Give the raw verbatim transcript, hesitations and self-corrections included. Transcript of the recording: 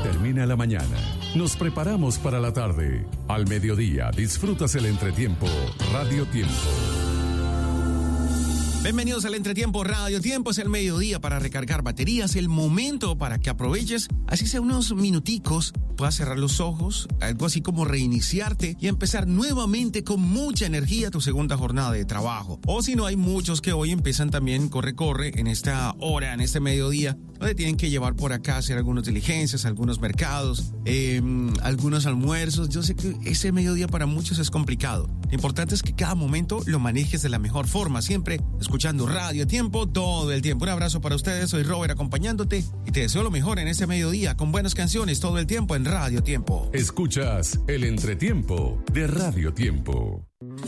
termina la mañana, nos preparamos para la tarde. Al mediodía disfrutas el entretiempo Radio Tiempo. Bienvenidos al Entretiempo Radio Tiempo. Es el mediodía para recargar baterías, el momento para que aproveches, así sea unos minuticos, puedas cerrar los ojos, algo así como reiniciarte y empezar nuevamente con mucha energía tu segunda jornada de trabajo. O si no, hay muchos que hoy empiezan también corre-corre en esta hora, en este mediodía, donde tienen que llevar por acá, hacer algunas diligencias, algunos mercados, eh, algunos almuerzos. Yo sé que ese mediodía para muchos es complicado. Lo importante es que cada momento lo manejes de la mejor forma, siempre escuchando Radio Tiempo todo el tiempo. Un abrazo para ustedes, soy Robert acompañándote y te deseo lo mejor en este mediodía con buenas canciones todo el tiempo en Radio Tiempo. Escuchas el Entretiempo de Radio Tiempo.